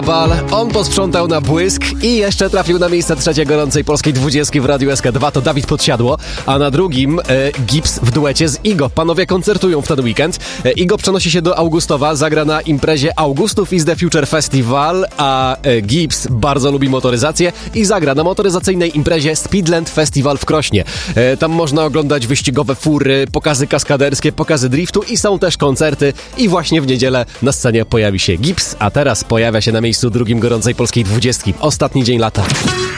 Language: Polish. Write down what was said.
On posprzątał na błysk i jeszcze trafił na miejsce trzecie gorącej polskiej 20 w Radiu SK2, to Dawid Podsiadło, a na drugim Gibbs w duecie z Igo. Panowie koncertują w ten weekend. Igo przenosi się do Augustowa, zagra na imprezie Augustów is the Future Festival, a Gibbs bardzo lubi motoryzację i zagra na motoryzacyjnej imprezie Speedland Festival w Krośnie. Tam można oglądać wyścigowe fury, pokazy kaskaderskie, pokazy driftu i są też koncerty i właśnie w niedzielę na scenie pojawi się Gibbs, a teraz pojawia się na miejscu drugim gorącej polskiej 20. Ostatni dzień lata.